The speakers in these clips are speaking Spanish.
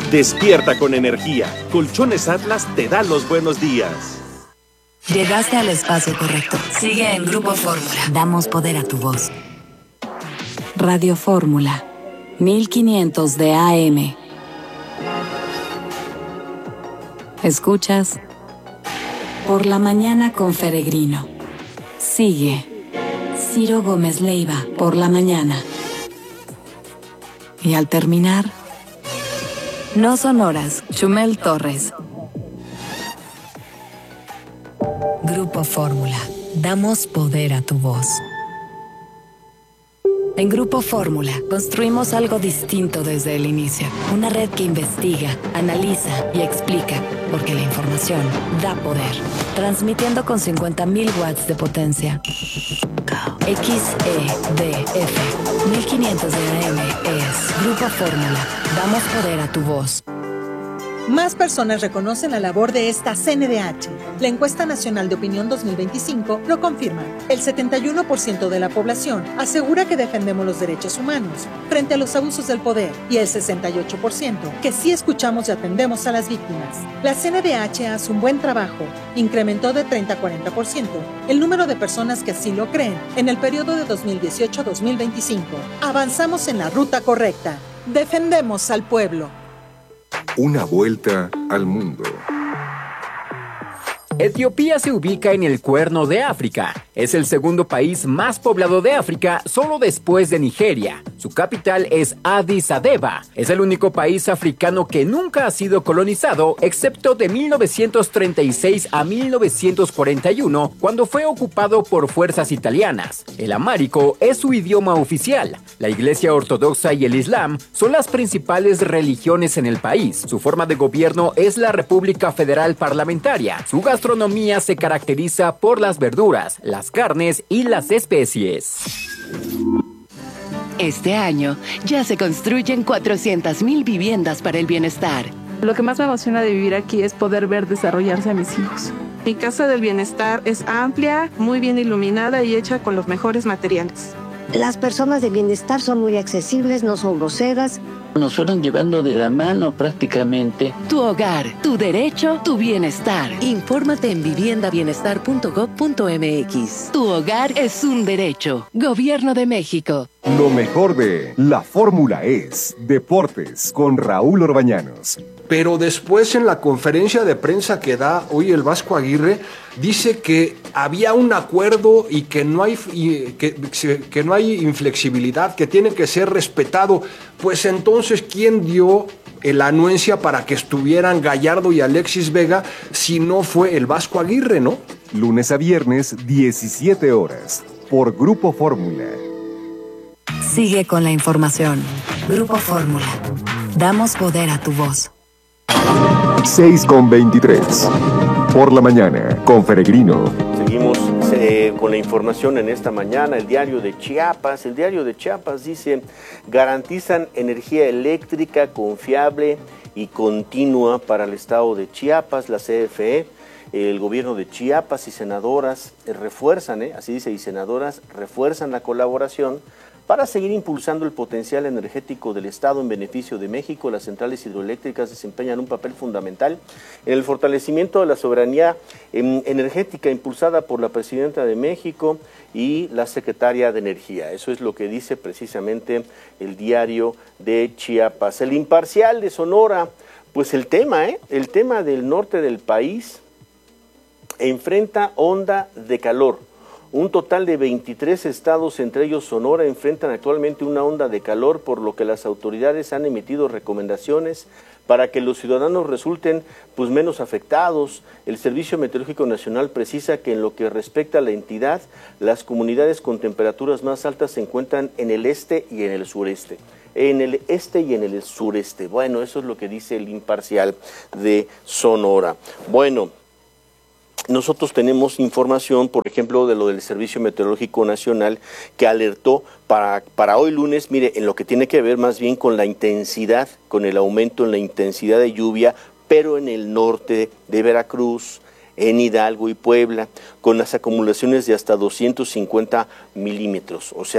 Despierta con energía. Colchones Atlas te da los buenos días. Llegaste al espacio correcto. Sigue en Grupo Fórmula. Damos poder a tu voz. Radio Fórmula, 1500 de AM. Escuchas Por la Mañana con Feregrino. Sigue Ciro Gómez Leiva, Por la Mañana. Y al terminar, No Sonoras, Chumel Torres. Grupo Fórmula. Damos poder a tu voz. En Grupo Fórmula construimos algo distinto desde el inicio. Una red que investiga, analiza y explica, porque la información da poder. Transmitiendo con 50.000 watts de potencia. XEDF 1500 de AM es Grupo Fórmula. Damos poder a tu voz. Más personas reconocen la labor de esta CNDH. La encuesta nacional de opinión 2025 lo confirma. El 71% de la población asegura que defendemos los derechos humanos frente a los abusos del poder y el 68% que sí escuchamos y atendemos a las víctimas. La CNDH hace un buen trabajo. Incrementó de 30 a 40% el número de personas que así lo creen en el periodo de 2018 a 2025. Avanzamos en la ruta correcta. Defendemos al pueblo. Una vuelta al mundo. Etiopía se ubica en el Cuerno de África. Es el segundo país más poblado de África, solo después de Nigeria. Su capital es Addis Abeba. Es el único país africano que nunca ha sido colonizado, excepto de 1936 a 1941, cuando fue ocupado por fuerzas italianas. El amárico es su idioma oficial. La Iglesia Ortodoxa y el Islam son las principales religiones en el país. Su forma de gobierno es la República Federal Parlamentaria. Su gastronomía se caracteriza por las verduras, las carnes y las especies. Este año ya se construyen 400,000 viviendas para el bienestar. Lo que más me emociona de vivir aquí es poder ver desarrollarse a mis hijos. Mi casa del bienestar es amplia, muy bien iluminada y hecha con los mejores materiales. Las personas de bienestar son muy accesibles, no son groseras. Nos fueron llevando de la mano prácticamente. Tu hogar, tu derecho, tu bienestar. Infórmate en viviendabienestar.gov.mx. Tu hogar es un derecho. Gobierno de México. Lo mejor de La Fórmula es Deportes con Raúl Orbañanos. Pero después en la conferencia de prensa que da hoy el Vasco Aguirre, dice que había un acuerdo y que no hay inflexibilidad, que tiene que ser respetado. Pues entonces, ¿quién dio la anuencia para que estuvieran Gallardo y Alexis Vega si no fue el Vasco Aguirre, no? Lunes a viernes, 17 horas, por Grupo Fórmula. Sigue con la información. Grupo Fórmula. Damos poder a tu voz. 6:23. Por la mañana, con Feregrino. Seguimos con la información en esta mañana. El diario de Chiapas dice: garantizan energía eléctrica confiable y continua para el estado de Chiapas. La CFE, el gobierno de Chiapas y senadoras refuerzan, así dice, y senadoras refuerzan la colaboración para seguir impulsando el potencial energético del Estado en beneficio de México. Las centrales hidroeléctricas desempeñan un papel fundamental en el fortalecimiento de la soberanía energética impulsada por la Presidenta de México y la Secretaria de Energía. Eso es lo que dice precisamente el diario de Chiapas. El Imparcial de Sonora, pues el tema del norte del país enfrenta onda de calor. Un total de 23 estados, entre ellos Sonora, enfrentan actualmente una onda de calor, por lo que las autoridades han emitido recomendaciones para que los ciudadanos resulten menos afectados. El Servicio Meteorológico Nacional precisa que en lo que respecta a la entidad, las comunidades con temperaturas más altas se encuentran en el este y en el sureste. En el este y en el sureste. Bueno, eso es lo que dice el Imparcial de Sonora. Bueno, nosotros tenemos información, por ejemplo, de lo del Servicio Meteorológico Nacional, que alertó para hoy lunes, mire, en lo que tiene que ver más bien con la intensidad, con el aumento en la intensidad de lluvia, pero en el norte de Veracruz, en Hidalgo y Puebla, con las acumulaciones de hasta 250 milímetros, o sea,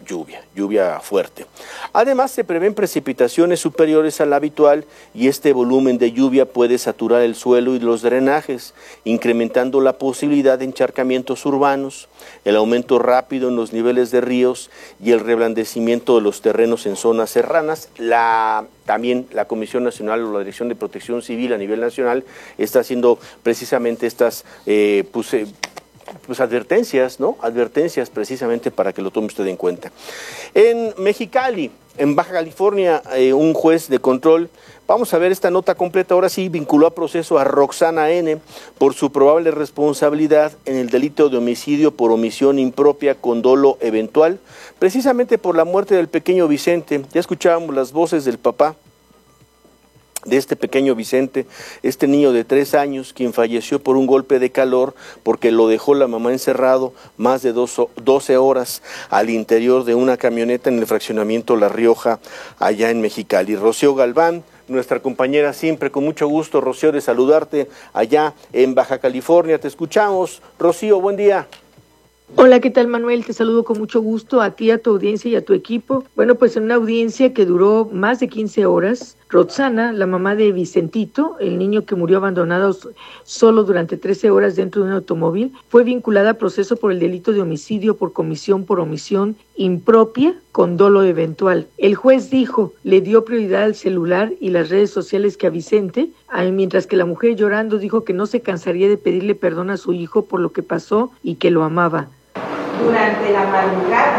lluvia fuerte. Además, se prevén precipitaciones superiores a la habitual y este volumen de lluvia puede saturar el suelo y los drenajes, incrementando la posibilidad de encharcamientos urbanos, el aumento rápido en los niveles de ríos y el reblandecimiento de los terrenos en zonas serranas. También la Comisión Nacional o la Dirección de Protección Civil a nivel nacional está haciendo precisamente estas advertencias, ¿no? Advertencias precisamente para que lo tome usted en cuenta. En Mexicali, en Baja California, un juez de control, vamos a ver esta nota completa, ahora sí, vinculó a proceso a Roxana N. por su probable responsabilidad en el delito de homicidio por omisión impropia con dolo eventual, precisamente por la muerte del pequeño Vicente. Ya escuchábamos las voces del papá de este pequeño Vicente, este niño de 3 años, quien falleció por un golpe de calor porque lo dejó la mamá encerrado más de 12 horas al interior de una camioneta en el fraccionamiento La Rioja, allá en Mexicali. Rocío Galván, nuestra compañera, siempre con mucho gusto, Rocío, de saludarte allá en Baja California. Te escuchamos. Rocío, buen día. Hola, ¿qué tal, Manuel? Te saludo con mucho gusto a ti, a tu audiencia y a tu equipo. Bueno, pues en una audiencia que duró más de 15 horas, Roxana, la mamá de Vicentito, el niño que murió abandonado solo durante 13 horas dentro de un automóvil, fue vinculada a proceso por el delito de homicidio por comisión por omisión impropia con dolo eventual. El juez dijo, le dio prioridad al celular y las redes sociales que a Vicente, mientras que la mujer llorando dijo que no se cansaría de pedirle perdón a su hijo por lo que pasó y que lo amaba. Durante la madrugada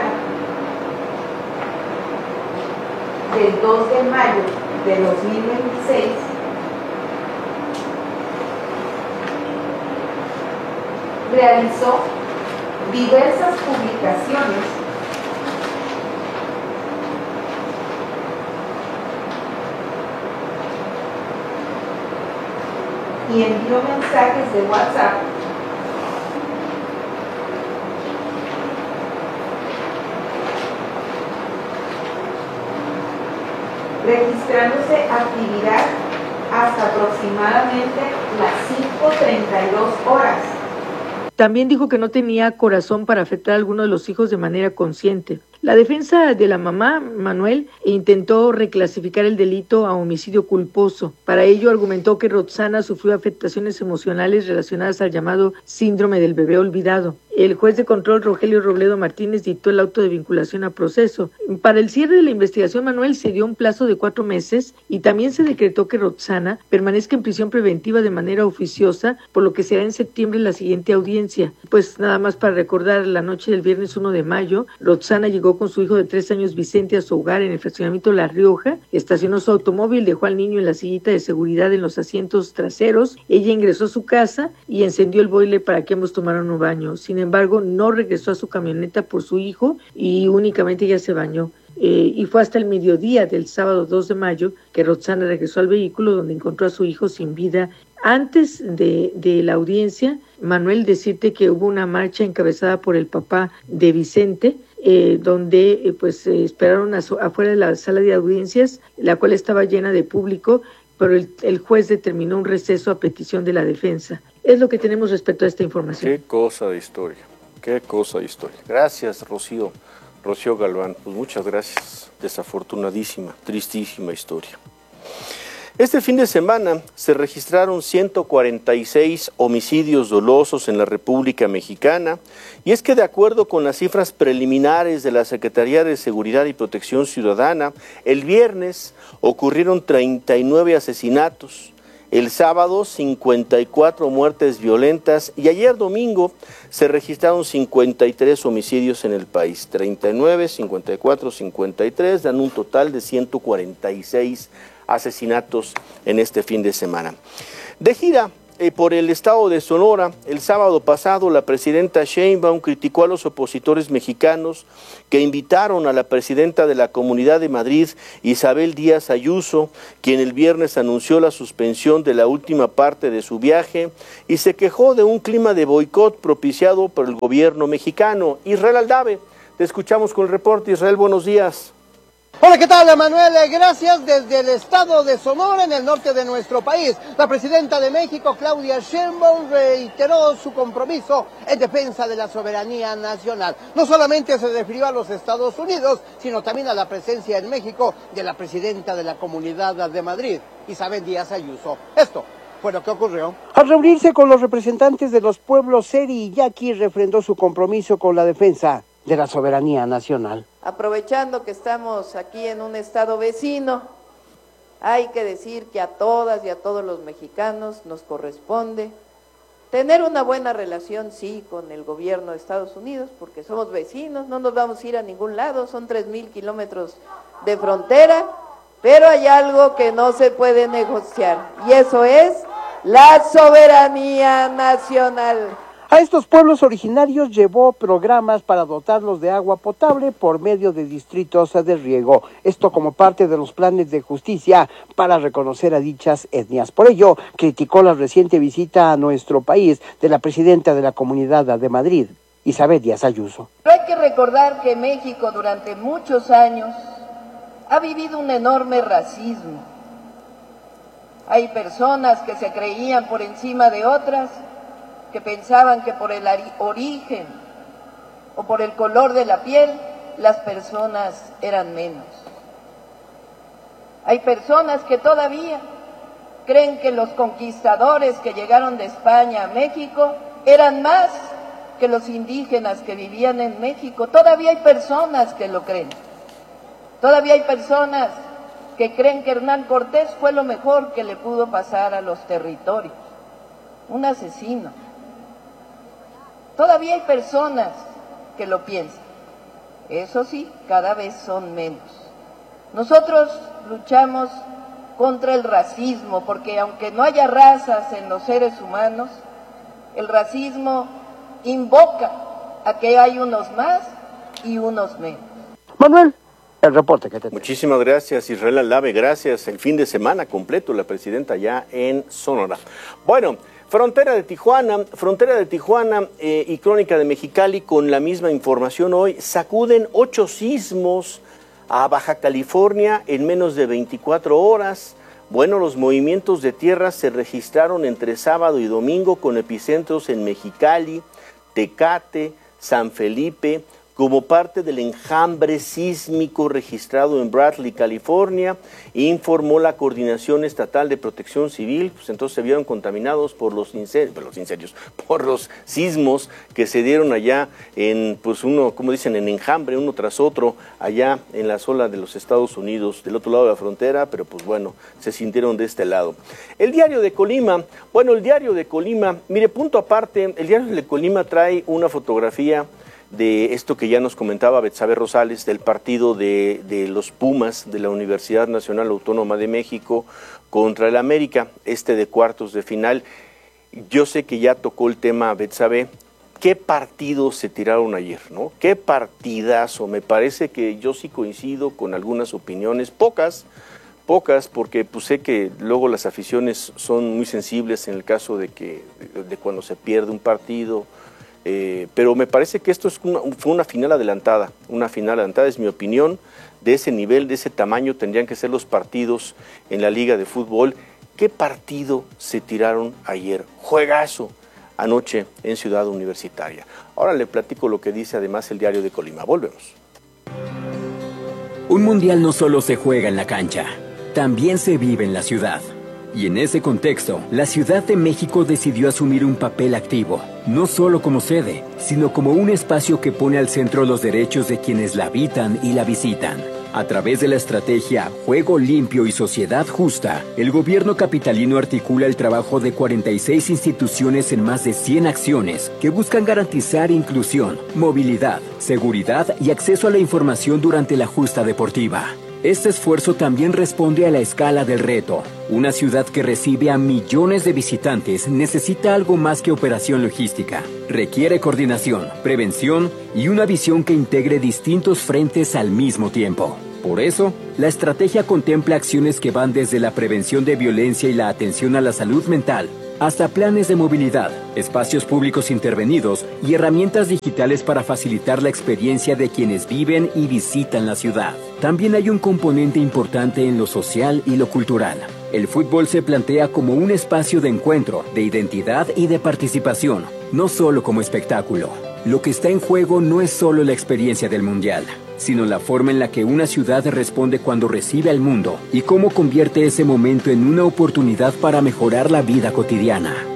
del 2 de mayo de 2026, realizó diversas publicaciones y envió mensajes de WhatsApp registrándose actividad hasta aproximadamente las 5:32 horas. También dijo que no tenía corazón para afectar a alguno de los hijos de manera consciente. La defensa de la mamá, Manuel, intentó reclasificar el delito a homicidio culposo. Para ello argumentó que Roxana sufrió afectaciones emocionales relacionadas al llamado síndrome del bebé olvidado. El juez de control Rogelio Robledo Martínez dictó el auto de vinculación a proceso. Para el cierre de la investigación, Manuel, se dio un plazo de 4 meses y también se decretó que Roxana permanezca en prisión preventiva de manera oficiosa, por lo que será en septiembre la siguiente audiencia. Pues nada más para recordar, la noche del viernes 1 de mayo, Roxana llegó con su hijo de 3 años Vicente a su hogar en el fraccionamiento La Rioja, estacionó su automóvil, dejó al niño en la sillita de seguridad en los asientos traseros, ella ingresó a su casa y encendió el boiler para que ambos tomaran un baño. Sin embargo, no regresó a su camioneta por su hijo y únicamente ella se bañó. Y fue hasta el mediodía del sábado 2 de mayo que Roxana regresó al vehículo donde encontró a su hijo sin vida. Antes de la audiencia, Manuel, decirte que hubo una marcha encabezada por el papá de Vicente, donde esperaron afuera de la sala de audiencias, la cual estaba llena de público, pero el juez determinó un receso a petición de la defensa. Es lo que tenemos respecto a esta información. Qué cosa de historia, qué cosa de historia. Gracias, Rocío Galván, pues muchas gracias. Desafortunadísima, tristísima historia. Este fin de semana se registraron 146 homicidios dolosos en la República Mexicana, y es que de acuerdo con las cifras preliminares de la Secretaría de Seguridad y Protección Ciudadana, el viernes ocurrieron 39 asesinatos, el sábado 54 muertes violentas y ayer domingo se registraron 53 homicidios en el país. 39, 54, 53 dan un total de 146 asesinatos en este fin de semana. De gira por el estado de Sonora, el sábado pasado la presidenta Sheinbaum criticó a los opositores mexicanos que invitaron a la presidenta de la Comunidad de Madrid, Isabel Díaz Ayuso, quien el viernes anunció la suspensión de la última parte de su viaje y se quejó de un clima de boicot propiciado por el gobierno mexicano. Israel Aldave, te escuchamos con el reporte. Israel, buenos días. Hola, ¿qué tal, Manuel? Gracias. Desde el estado de Sonora, en el norte de nuestro país, la presidenta de México, Claudia Sheinbaum, reiteró su compromiso en defensa de la soberanía nacional. No solamente se refirió a los Estados Unidos, sino también a la presencia en México de la presidenta de la Comunidad de Madrid, Isabel Díaz Ayuso. Esto fue lo que ocurrió. Al reunirse con los representantes de los pueblos seri y yaqui, refrendó su compromiso con la defensa de la soberanía nacional. Aprovechando que estamos aquí en un estado vecino, hay que decir que a todas y a todos los mexicanos nos corresponde tener una buena relación, sí, con el gobierno de Estados Unidos, porque somos vecinos, no nos vamos a ir a ningún lado, son 3,000 kilómetros de frontera, pero hay algo que no se puede negociar, y eso es la soberanía nacional. A estos pueblos originarios llevó programas para dotarlos de agua potable por medio de distritos de riego. Esto como parte de los planes de justicia para reconocer a dichas etnias. Por ello, criticó la reciente visita a nuestro país de la presidenta de la Comunidad de Madrid, Isabel Díaz Ayuso. Pero hay que recordar que México durante muchos años ha vivido un enorme racismo. Hay personas que se creían por encima de otras, que pensaban que por el origen o por el color de la piel las personas eran menos. Hay personas que todavía creen que los conquistadores que llegaron de España a México eran más que los indígenas que vivían en México. Todavía hay personas que lo creen. Todavía hay personas que creen que Hernán Cortés fue lo mejor que le pudo pasar a los territorios. Un asesino. Todavía hay personas que lo piensan. Eso sí, cada vez son menos. Nosotros luchamos contra el racismo, porque aunque no haya razas en los seres humanos, el racismo invoca a que hay unos más y unos menos. Manuel, el reporte que te tengo. Muchísimas gracias, Israel Aldave. Gracias. El fin de semana completo, la presidenta ya en Sonora. Bueno, Frontera de Tijuana y Crónica de Mexicali con la misma información hoy. Sacuden 8 sismos a Baja California en menos de 24 horas. Bueno, los movimientos de tierra se registraron entre sábado y domingo con epicentros en Mexicali, Tecate, San Felipe, como parte del enjambre sísmico registrado en Bradley, California, informó la Coordinación Estatal de Protección Civil. Pues entonces se vieron contaminados por los sismos que se dieron allá en, pues como dicen, en enjambre, uno tras otro, allá en la zona de los Estados Unidos, del otro lado de la frontera, pero pues bueno, se sintieron de este lado. El Diario de Colima, mire, punto aparte, el Diario de Colima trae una fotografía de esto que ya nos comentaba Betsabe Rosales, del partido de los Pumas de la Universidad Nacional Autónoma de México contra el América, de cuartos de final. Yo sé que ya tocó el tema, Betsabe. ¿Qué partidos se tiraron ayer, no? ¿Qué partidazo? Me parece que yo sí coincido con algunas opiniones, pocas, porque pues sé que luego las aficiones son muy sensibles en el caso de cuando se pierde un partido. Pero me parece que esto fue una final adelantada, es mi opinión. De ese nivel, de ese tamaño tendrían que ser los partidos en la Liga de Fútbol. ¿Qué partido se tiraron ayer? Juegazo anoche en Ciudad Universitaria. Ahora le platico lo que dice además el Diario de Colima. Volvemos. Un mundial no solo se juega en la cancha, también se vive en la ciudad. Y en ese contexto, la Ciudad de México decidió asumir un papel activo, no solo como sede, sino como un espacio que pone al centro los derechos de quienes la habitan y la visitan. A través de la estrategia Juego Limpio y Sociedad Justa, el gobierno capitalino articula el trabajo de 46 instituciones en más de 100 acciones que buscan garantizar inclusión, movilidad, seguridad y acceso a la información durante la justa deportiva. Este esfuerzo también responde a la escala del reto. Una ciudad que recibe a millones de visitantes necesita algo más que operación logística. Requiere coordinación, prevención y una visión que integre distintos frentes al mismo tiempo. Por eso, la estrategia contempla acciones que van desde la prevención de violencia y la atención a la salud mental, hasta planes de movilidad, espacios públicos intervenidos y herramientas digitales para facilitar la experiencia de quienes viven y visitan la ciudad. También hay un componente importante en lo social y lo cultural. El fútbol se plantea como un espacio de encuentro, de identidad y de participación, no solo como espectáculo. Lo que está en juego no es solo la experiencia del Mundial, sino la forma en la que una ciudad responde cuando recibe al mundo y cómo convierte ese momento en una oportunidad para mejorar la vida cotidiana.